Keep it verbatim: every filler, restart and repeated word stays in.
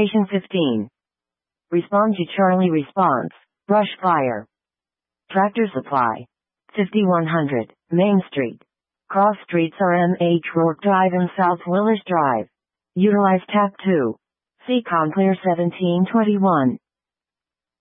Station fifteen. Respond to Charlie response. Brush fire. Tractor Supply. fifty-one hundred, Main Street. Cross Streets are M H Rourke Drive and South Willis Drive. Utilize Tap two. C ComClear seventeen twenty-one.